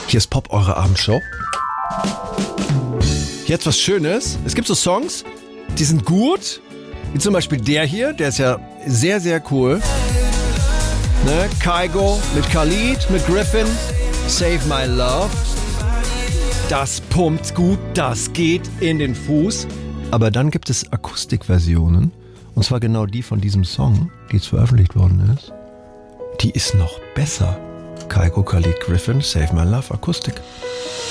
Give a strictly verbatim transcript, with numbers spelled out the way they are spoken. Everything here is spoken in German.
Hier ist Pop, eure Abendshow. Jetzt was Schönes. Es gibt so Songs, die sind gut. Wie zum Beispiel der hier, der ist ja sehr, sehr cool. Ne? Kygo mit Khalid, mit Griffin. Save My Love. Das pumpt gut, das geht in den Fuß. Aber dann gibt es Akustikversionen. Und zwar genau die von diesem Song, die jetzt veröffentlicht worden ist. Die ist noch besser. Kygo, Khalid, Griffin, Save My Love, Akustik.